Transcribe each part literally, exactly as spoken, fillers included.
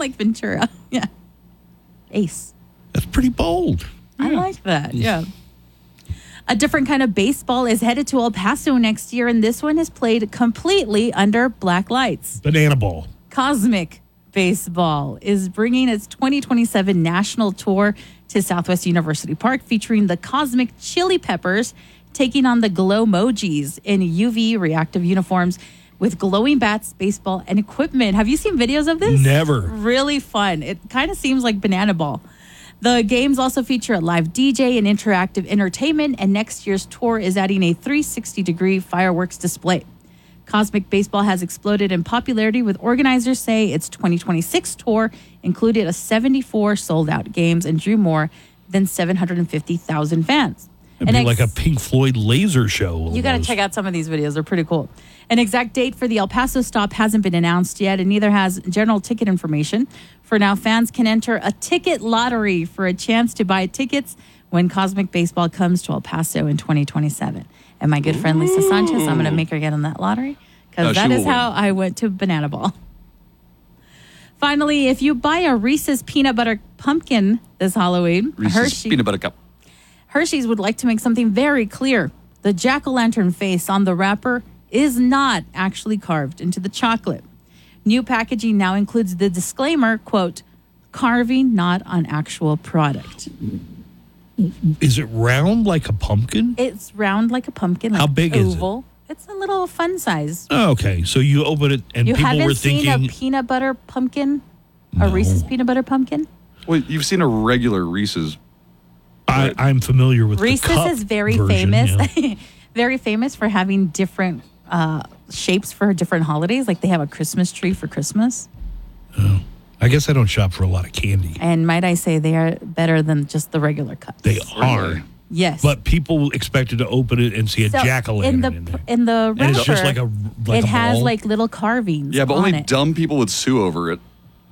like Ventura. Yeah. Ace. That's pretty bold. I Yeah. like that. Yeah. A different kind of baseball is headed to El Paso next year, and this one is played completely under black lights. Banana ball. Cosmic Baseball is bringing its twenty twenty-seven national tour to Southwest University Park, featuring the Cosmic Chili Peppers taking on the Glow-Mojis in U V reactive uniforms with glowing bats, baseball, and equipment. Have you seen videos of this? Never. Really fun. It kind of seems like Banana Ball. The games also feature a live D J and interactive entertainment, and next year's tour is adding a three hundred sixty degree fireworks display. Cosmic Baseball has exploded in popularity, with organizers say its twenty twenty-six tour included a seventy-four sold-out games and drew more than seven hundred fifty thousand fans. It'd An be ex- like a Pink Floyd laser show. You got to almost. check out some of these videos. They're pretty cool. An exact date for the El Paso stop hasn't been announced yet, and neither has general ticket information. For now, fans can enter a ticket lottery for a chance to buy tickets when Cosmic Baseball comes to El Paso in twenty twenty-seven. And my good friend Lisa Sanchez, I'm going to make her get on that lottery, because Oh, she that will is how I went to Banana Ball. Finally, if you buy a Reese's peanut butter pumpkin this Halloween, Reese's Hershey, peanut butter cup. Hershey's would like to make something very clear. The jack-o'-lantern face on the wrapper is not actually carved into the chocolate. New packaging now includes the disclaimer, quote, carving not on actual product. Is it round like a pumpkin? It's round like a pumpkin. Like How big is it? oval. It's a little fun size. Oh, okay, so you open it and You people haven't were seen thinking, a peanut butter pumpkin? No. A Reese's peanut butter pumpkin? Well, you've seen a regular Reese's. I, I'm familiar with Reese's the cup is very version, famous, yeah. very famous for having different uh, shapes for different holidays. Like they have a Christmas tree for Christmas. I guess I don't shop for a lot of candy. And might I say, they are better than just the regular cups. They are. Yes. But people expected to open it and see a So, jack-o'-lantern in the in there. in the And it's wrapper, just like a like it a has ball? like little carvings. Yeah, but on only it. dumb people would sue over it.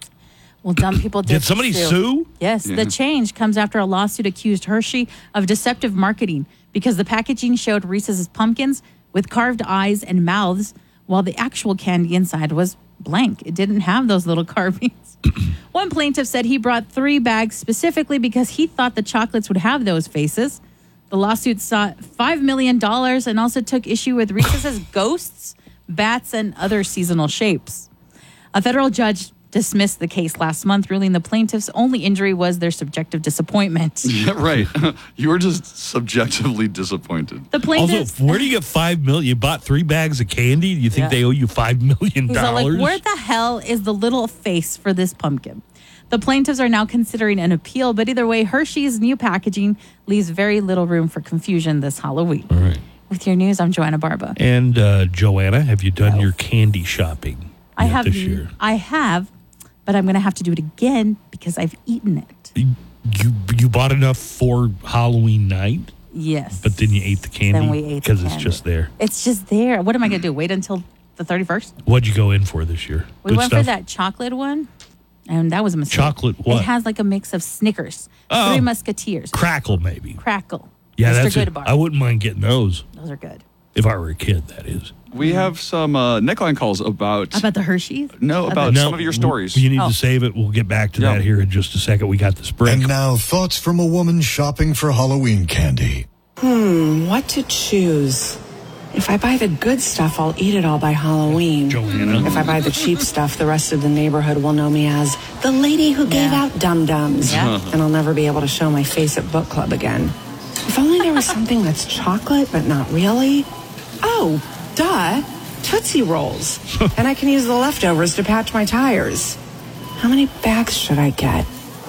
Well, dumb people did. Did somebody sue? Yes. Yeah. The change comes after a lawsuit accused Hershey of deceptive marketing because the packaging showed Reese's pumpkins with carved eyes and mouths, while the actual candy inside was blank. It didn't have those little carvings. One plaintiff said he brought three bags specifically because he thought the chocolates would have those faces. The lawsuit sought five million dollars and also took issue with Reese's ghosts, bats, and other seasonal shapes. A federal judge dismissed the case last month, ruling the plaintiff's only injury was their subjective disappointment. Yeah, right. You were just subjectively disappointed. The plaintiff, Also, where do you get five million? You bought three bags of candy. You think Yeah. they owe you five million he's all like, dollars? where the hell is the little face for this pumpkin? The plaintiffs are now considering an appeal, but either way, Hershey's new packaging leaves very little room for confusion this Halloween. All right. With your news, I'm Joanna Barba. And uh, Joanna, have you done your candy shopping I yet have, this year? I have, but I'm going to have to do it again because I've eaten it. You you bought enough for Halloween night, Yes. but then you ate the candy Then we ate the because it's candy. just there. It's just there. What am I going to do? Wait until the thirty-first? What'd you go in for this year? We Good went stuff? for that chocolate one, and that was a mistake. Chocolate what? It has like a mix of Snickers, Oh. Three Musketeers, Crackle, maybe. Crackle, Yeah, Mister that's it. Goodbar. I wouldn't mind getting those Those are good. if I were a kid, that is. We have some uh, neckline calls about. How about the Hershey's? No, about some of your stories. You need Oh. to save it. We'll get back to Yeah. that here in just a second. We got this break. And now, thoughts from a woman shopping for Halloween candy. Hmm, what to choose? If I buy the good stuff, I'll eat it all by Halloween. Joanna. If I buy the cheap stuff, the rest of the neighborhood will know me as the lady who gave Yeah. out dum-dums. Yeah. And I'll never be able to show my face at book club again. If only there was something that's chocolate, but not really. Oh, duh. Tootsie Rolls. And I can use the leftovers to patch my tires. How many bags should I get?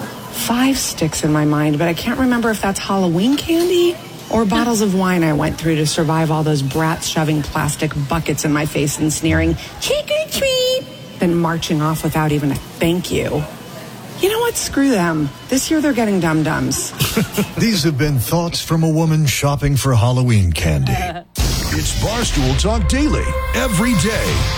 Five sticks in my mind, but I can't remember if that's Halloween candy or bottles of wine I went through to survive all those brats shoving plastic buckets in my face and sneering, trick or treat, then marching off without even a thank you. You know what? Screw them. This year they're getting dum-dums. These have been thoughts from a woman shopping for Halloween candy. It's Barstool Talk Daily. Every day,